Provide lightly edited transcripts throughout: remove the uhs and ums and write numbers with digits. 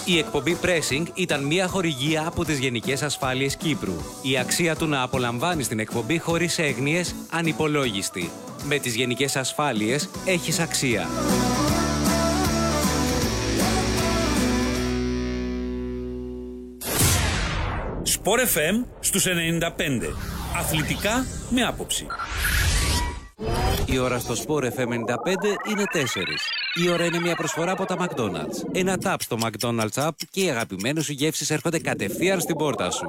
Η εκπομπή Pressing ήταν μια χορηγία από τις Γενικές Ασφάλειες Κύπρου. Η αξία του να απολαμβάνεις την εκπομπή χωρίς έγνοιες ανυπολόγιστη. Με τις Γενικές Ασφάλειες έχεις αξία. Sport FM στους 95. Αθλητικά με άποψη. Η ώρα στο Sport FM 95 είναι 4. Η ώρα είναι μια προσφορά από τα McDonald's. Ένα tap στο McDonald's App και οι αγαπημένες σου γεύσεις έρχονται κατευθείαν στην πόρτα σου.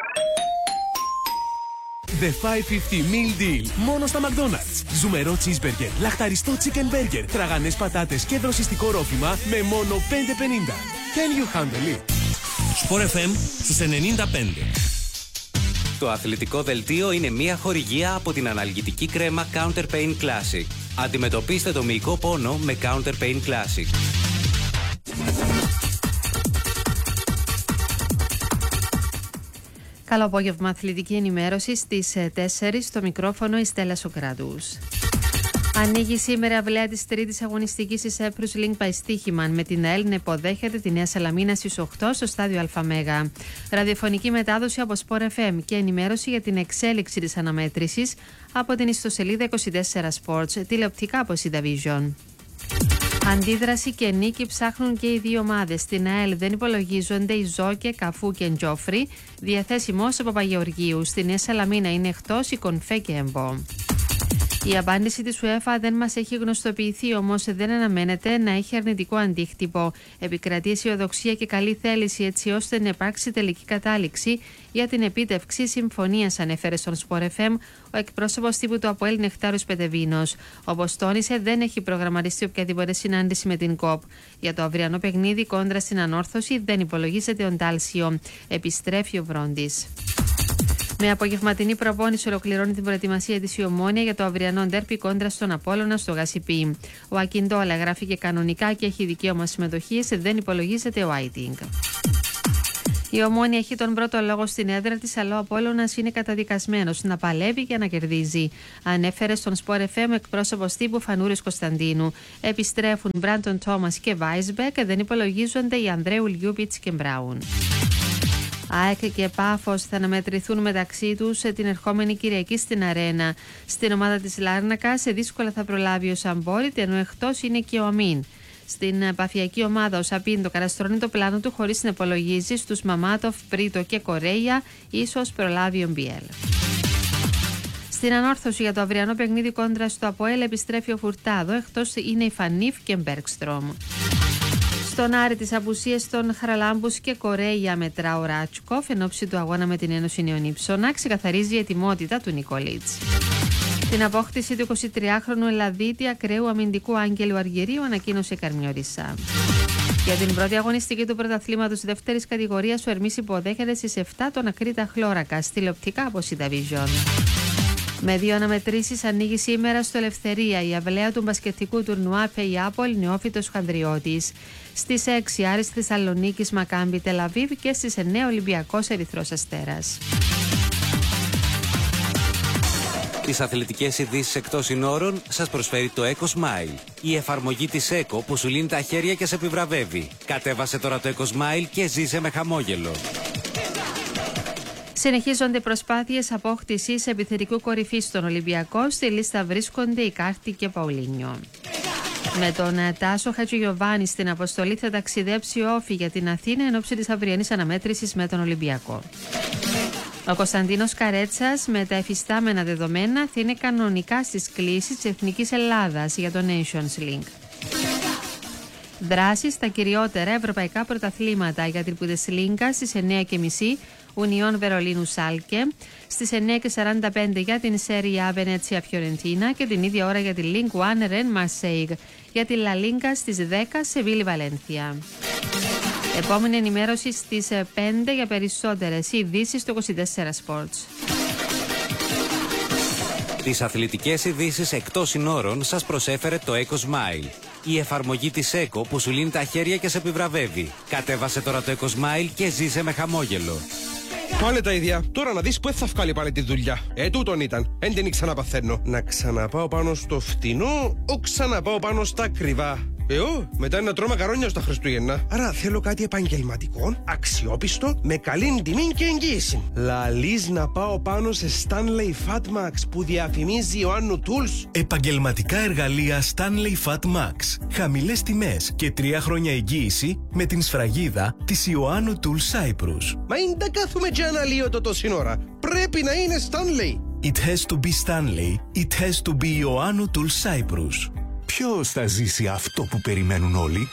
The 550 Meal Deal. Μόνο στα McDonald's. Ζουμερό cheeseburger, λαχταριστό chicken burger, τραγανές πατάτες και δροσιστικό ρόφημα με μόνο 5,50. Can you handle it? Sport FM στους 95. Το αθλητικό δελτίο είναι μια χορηγία από την αναλγητική κρέμα Counter Pain Classic. Αντιμετωπίστε το μυϊκό πόνο με Counter Pain Classic. Καλό απόγευμα, αθλητική ενημέρωση στις 4 στο μικρόφωνο η Στέλλα Σοκράτους. Ανοίγει σήμερα αυλαία της τρίτης αγωνιστικής της Cyprus Link by Στίχημαν, με την ΑΕΛ να υποδέχεται τη Νέα Σαλαμίνα στις 8 στο στάδιο Αλφαμέγα. Ραδιοφωνική μετάδοση από Sport FM και ενημέρωση για την εξέλιξη της αναμέτρησης από την ιστοσελίδα 24 Sports, τηλεοπτικά από CDavision. Αντίδραση και νίκη ψάχνουν και οι δύο ομάδες. Στην ΑΕΛ δεν υπολογίζονται οι Ζόκε, Καφού και Ντζόφρι, διαθέσιμος από Παπαγεωργίου. Στη Νέα Σαλαμίνα είναι εκτός η Κονφέ και Εμπό. Η απάντηση της UEFA δεν μας έχει γνωστοποιηθεί, όμως δεν αναμένεται να έχει αρνητικό αντίκτυπο. Επικρατεί αισιοδοξία και καλή θέληση έτσι ώστε να υπάρξει τελική κατάληξη για την επίτευξη συμφωνίας, ανέφερε στον Sport FM ο εκπρόσωπος τύπου του ΑΠΟΕΛ Νεκτάριος Πετεβίνος. Όπως τόνισε, δεν έχει προγραμματιστεί οποιαδήποτε συνάντηση με την ΚΟΠ. Για το αυριανό παιχνίδι κόντρα στην Ανόρθωση δεν υπολογίζεται ο Ντάλσιο. Επιστρέφει ο Βρόντις. Με απογευματινή προπόνηση ολοκληρώνει την προετοιμασία της η Ομόνοια για το αυριανό ντέρπι κόντρα στον Απόλλωνα στο Γασιπί. Ο Ακιντόλα γράφηκε κανονικά και έχει δικαίωμα συμμετοχής, δεν υπολογίζεται ο Άιτινγκ. Η Ομόνοια έχει τον πρώτο λόγο στην έδρα της, αλλά ο Απόλλωνας είναι καταδικασμένος να παλεύει και να κερδίζει. Ανέφερε στον Sport FM εκπρόσωπος τύπου Φανούρης Κωνσταντίνου. Επιστρέφουν Μπράντον Τόμας και Βάισμπεκ, δεν υπολογίζονται οι Ανδρέου Λιούπιτς και Μπράουν. ΑΕΚ και Πάφος θα αναμετρηθούν μεταξύ τους την ερχόμενη Κυριακή στην Αρένα. Στην ομάδα της Λάρνακας δύσκολα θα προλάβει ο Σαμπόριτ, ενώ εκτός είναι και ο Αμίν. Στην παφιακή ομάδα ο Σαπίντο καταστρώνει το πλάνο του χωρίς να υπολογίζει στους Μαμάτοφ, Πρίτο και Κορέια, ίσως προλάβει ο Μπιέλ. Στην Ανόρθωση για το αυριανό παιχνίδι κόντρα στο ΑΠΟΕΛ επιστρέφει ο Φουρτάδο, εκτός είναι η Φανίφ και Μπέρκστρομ. Στον Άρη τις απουσίες των Χαραλάμπους και Κορέια μετρά ο Ράτσικοφ εν ώψη του αγώνα με την Ένωση Νέων Ήψονα, ξεκαθαρίζει η ετοιμότητα του Νικολίτς. Την απόκτηση του 23χρονου Ελλαδίτη ακραίου αμυντικού Άγγελου Αργυρίου ανακοίνωσε η Καρμιώρισσα. Για την πρώτη αγωνιστική του πρωταθλήματος δεύτερης κατηγορίας ο Ερμής υποδέχεται στις 7 τον Ακρίτα Χλώρακα, τηλεοπτικά από CDavision. Με 2 αναμετρήσεις ανοίγει σήμερα στο Ελευθερία η αυλαία του μπασκετικού τουρνουά Φεϊάπολ Νεόφυτος Χανδριώτης. Στις 6 Άρης Θεσσαλονίκης Μακάμπι Τελαβίβ και στις 9 Ολυμπιακός Ερυθρός Αστέρας. Τις αθλητικές ειδήσεις εκτός συνόρων σας προσφέρει το Eco Smile. Η εφαρμογή της Eco που σου λύνει τα χέρια και σε επιβραβεύει. Κατέβασε τώρα το Eco Smile και ζήσε με χαμόγελο. Συνεχίζονται προσπάθειες απόκτησης επιθετικού κορυφή στον Ολυμπιακό. Στη λίστα βρίσκονται η Κάρτη και Παουλίνιο. Με τον Τάσο Χατζηγιοβάνη στην αποστολή θα ταξιδέψει ο Όφη για την Αθήνα εν ώψη της αυριανής αναμέτρησης με τον Ολυμπιακό. Ο Κωνσταντίνος Καρέτσας με τα εφιστάμενα δεδομένα θα είναι κανονικά στις κλήσεις της Εθνικής Ελλάδας για το Nations League. Δράσεις στα κυριότερα ευρωπαϊκά πρωταθλήματα για την Bundesliga στις 9:30 Ουνιόν Βερολίνου Σάλκε, στις 9:45 για την Σέρια Βενέτσια Φιωρεντίνα και την ίδια ώρα για τη Ligue 1 Ρεν Μαρσέιγ, για τη La Liga στις 10 Σεβίλη Βαλένθια. Επόμενη ενημέρωση στις 5 για περισσότερες ειδήσεις στο 24 Sports. Τις αθλητικές ειδήσεις εκτός συνόρων σας προσέφερε το Eco Smile. Η εφαρμογή της Eco που σου λύνει τα χέρια και σε επιβραβεύει. Κατέβασε τώρα το Eco Smile και ζήσε με χαμόγελο. Πάλι τα ίδια. Τώρα να δεις που θα βγάλει πάλι τη δουλειά. Τούτον ήταν. Εν την ξαναπαθαίνω. Να ξαναπάω πάνω στο φτηνό, ο ξαναπάω πάνω στα ακριβά. Μετά να τρώω μακαρόνια στα Χριστούγεννα. Άρα θέλω κάτι επαγγελματικό, αξιόπιστο, με καλή τιμή και εγγύηση. Λαλείς να πάω πάνω σε Stanley Fatmax που διαφημίζει Ιωάννου Tools. Επαγγελματικά εργαλεία Stanley Fatmax. Χαμηλές τιμές και 3 χρόνια εγγύηση με την σφραγίδα της Ιωάννου Tools Cyprus. Μα είναι τα κάθουμε και αναλύω το τόση ώρα. Πρέπει να είναι Stanley. It has to be Stanley. It has to be Ιωάννου Tools Cyprus. Ποιος θα ζήσει αυτό που περιμένουν όλοι?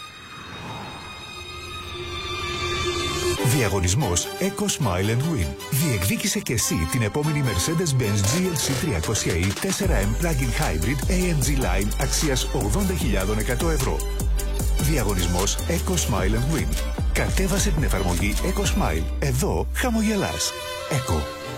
Διαγωνισμός Eco Smile and Win. Διεκδίκησε και εσύ την επόμενη Mercedes-Benz GLC 300e 4M Plug-in Hybrid AMG Line αξίας 80.100 ευρώ. Διαγωνισμός Eco Smile and Win. Κατέβασε την εφαρμογή Eco Smile. Εδώ χαμογελάς. Eco.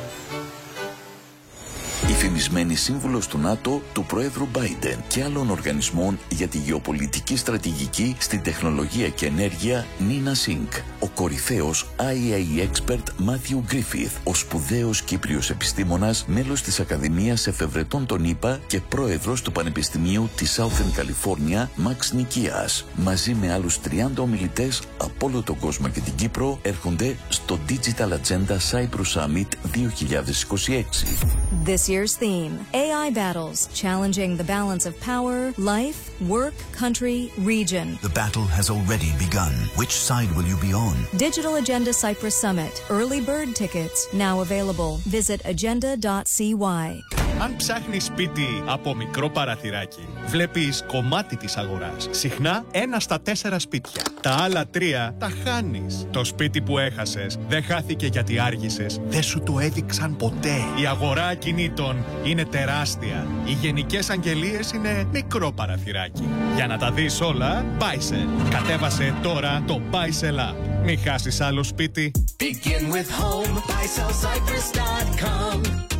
Η φημισμένη σύμβουλος του ΝΑΤΟ, του Προέδρου Biden και άλλων οργανισμών για τη γεωπολιτική στρατηγική στην τεχνολογία και ενέργεια, Νίνα Σινκ. Ο κορυφαίος IAEA expert Matthew Griffith, ο σπουδαίος Κύπριος επιστήμονας, μέλος της Ακαδημίας Εφευρετών των ΗΠΑ και πρόεδρος του Πανεπιστημίου της Southern California, Max Νικίας. Μαζί με άλλους 30 ομιλητές από όλο τον κόσμο και την Κύπρο έρχονται στο Digital Agenda Cyprus Summit 2026. This year's theme, AI battles, challenging the balance of power, life, work, country, region. The battle has already begun. Which side will you be on? Digital Agenda Cyprus Summit. Early bird tickets now available. Visit agenda.cy. Αν ψάχνεις σπίτι από μικρό παραθυράκι, βλέπεις κομμάτι της αγοράς. Συχνά 1 στα 4 σπίτια. Τα άλλα 3 τα χάνεις. Το σπίτι που έχασες δεν χάθηκε γιατί άργησες. Δεν σου το έδειξαν ποτέ. Η αγορά ακινήτων είναι τεράστια. Οι γενικές αγγελίες είναι μικρό παραθυράκι. Για να τα δεις όλα, Buysell. Κατέβασε τώρα το Buysell App. Μην χάσεις άλλο σπίτι. Begin with home, BuySellCyprus.com.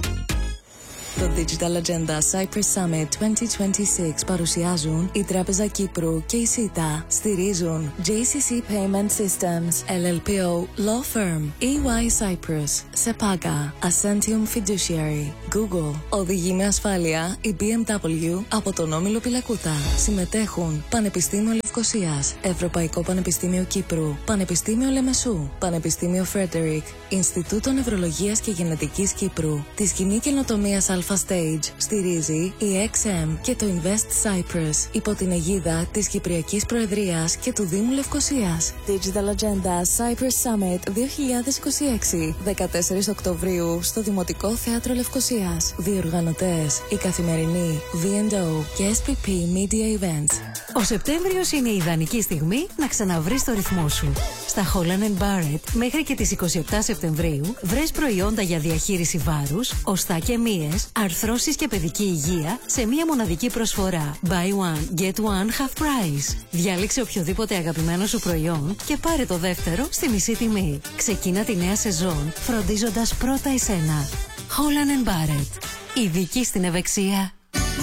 Το Digital Agenda Cyprus Summit 2026 παρουσιάζουν η Τράπεζα Κύπρου και η ΣΥΤΑ. Στηρίζουν JCC Payment Systems, LLPO Law Firm, EY Cyprus, SEPAGA, Ascentium Fiduciary, Google. Οδηγεί με ασφάλεια η BMW από τον Όμιλο Πυλακούτα. Συμμετέχουν Πανεπιστήμιο Λευκωσίας, Ευρωπαϊκό Πανεπιστήμιο Κύπρου, Πανεπιστήμιο Λεμεσού, Πανεπιστήμιο Φρέντερικ, Ινστιτούτο Νευρολογίας και Γενετικής Κύπρου, τη Σκηνή Καινοτομίας Alpha Stage στηρίζει η XM και το Invest Cyprus υπό την αιγίδα της Κυπριακής Προεδρίας και του Δήμου Λευκωσίας. Digital Agenda Cyprus Summit 2026, 14 Οκτωβρίου στο Δημοτικό Θέατρο Λευκωσίας. Διοργανωτές η Καθημερινή, V&O και SPP Media Events. Ο Σεπτέμβριος είναι η ιδανική στιγμή να ξαναβρεις το ρυθμό σου. Στα Holland & Barrett μέχρι και τις 27 Σεπτεμβρίου βρες προϊόντα για διαχείριση βάρους, οστά και μύες, αρθρώσεις και παιδική υγεία σε μία μοναδική προσφορά. Buy one, get one, half price. Διάλεξε οποιοδήποτε αγαπημένο σου προϊόν και πάρε το δεύτερο στη μισή τιμή. Ξεκίνα τη νέα σεζόν φροντίζοντας πρώτα εσένα. Holland & Barrett. Ειδική στην ευεξία.